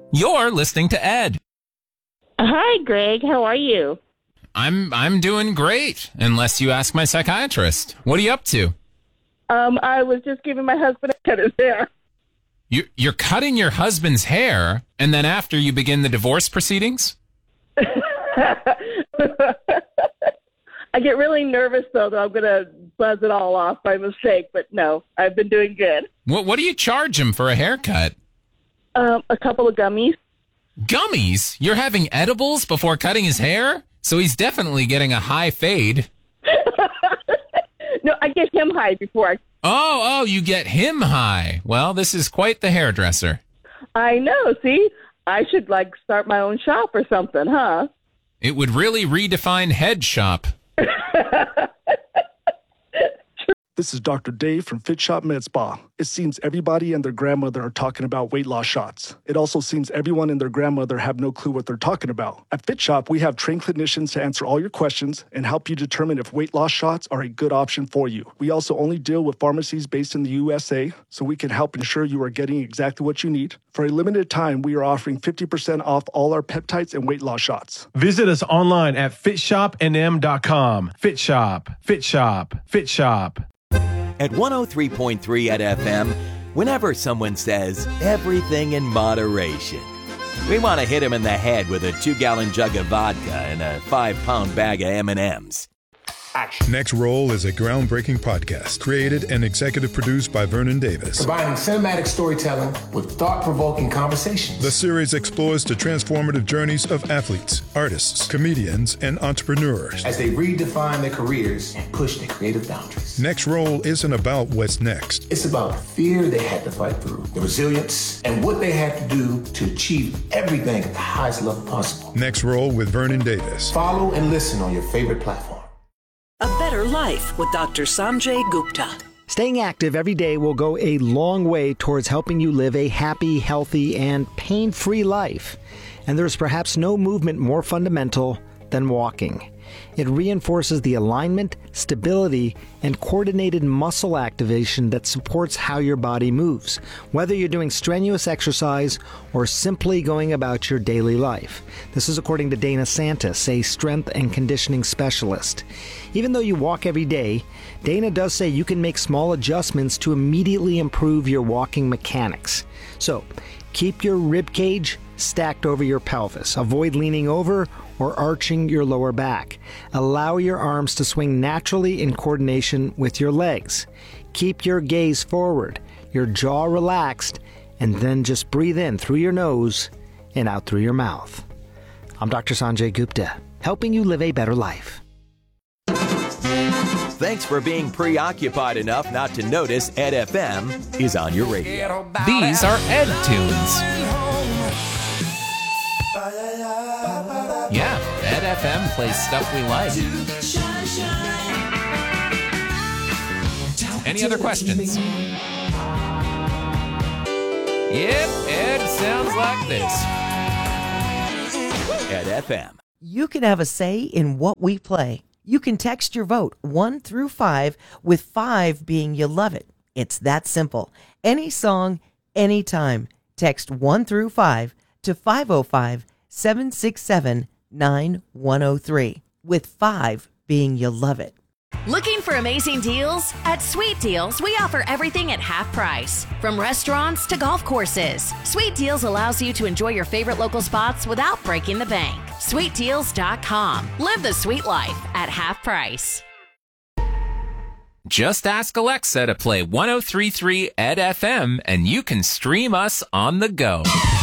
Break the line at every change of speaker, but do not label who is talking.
You're listening to Ed.
Hi, Greg. How are you?
I'm doing great, unless you ask my psychiatrist. What are you up to?
I was just giving my husband a cut his hair.
You're cutting your husband's hair, and then after you begin the divorce proceedings?
I get really nervous, though, that I'm going to buzz it all off by mistake. But no, I've been doing good.
What do you charge him for a haircut?
A couple of gummies.
Gummies? You're having edibles before cutting his hair? So he's definitely getting a high fade.
No, I get him high before I...
Oh, you get him high. Well, this is quite the hairdresser.
I know, see? I should, start my own shop or something, huh?
It would really redefine head shop.
This is Dr. Dave from Fit Shop Med Spa. It seems everybody and their grandmother are talking about weight loss shots. It also seems everyone and their grandmother have no clue what they're talking about. At Fit Shop, we have trained clinicians to answer all your questions and help you determine if weight loss shots are a good option for you. We also only deal with pharmacies based in the USA, so we can help ensure you are getting exactly what you need. For a limited time, we are offering 50% off all our peptides and weight loss shots.
Visit us online at fitshopnm.com. Fit Shop, Fit Shop, Fit Shop.
At 103.3 at FM, whenever someone says everything in moderation, we want to hit them in the head with a 2-gallon jug of vodka and a 5-pound bag of M&Ms.
Next Roll is a groundbreaking podcast created and executive produced by Vernon Davis.
Combining cinematic storytelling with thought-provoking conversations.
The series explores the transformative journeys of athletes, artists, comedians, and entrepreneurs
as they redefine their careers and push their creative boundaries.
Next Roll isn't about what's next.
It's about the fear they had to fight through, the resilience, and what they had to do to achieve everything at the highest level possible.
Next Roll with Vernon Davis.
Follow and listen on your favorite platform.
A Better Life with Dr. Sanjay Gupta.
Staying active every day will go a long way towards helping you live a happy, healthy, and pain-free life. And there is perhaps no movement more fundamental than walking. It reinforces the alignment, stability, and coordinated muscle activation that supports how your body moves, whether you're doing strenuous exercise or simply going about your daily life. This is according to Dana Santis, a strength and conditioning specialist. Even though you walk every day, Dana does say you can make small adjustments to immediately improve your walking mechanics. So, keep your rib cage stacked over your pelvis. Avoid leaning over or arching your lower back. Allow your arms to swing naturally in coordination with your legs. Keep your gaze forward, your jaw relaxed, and then just breathe in through your nose and out through your mouth. I'm Dr. Sanjay Gupta, helping you live a better life.
Thanks for being preoccupied enough not to notice Ed FM is on your radio.
These are Ed tunes. Yeah, Ed FM plays stuff we like. Any other questions? Yep, Ed sounds like this.
Ed FM.
You can have a say in what we play. You can text your vote 1 through 5, with 5 being you love it. It's that simple. Any song, anytime. Text 1 through 5 to 505-767-9103, with 5 being you love it.
Looking for amazing deals? At Sweet Deals, we offer everything at half price. From restaurants to golf courses, Sweet Deals allows you to enjoy your favorite local spots without breaking the bank. SweetDeals.com. Live the sweet life at half price.
Just ask Alexa to play 103.3 Ed FM and you can stream us on the go.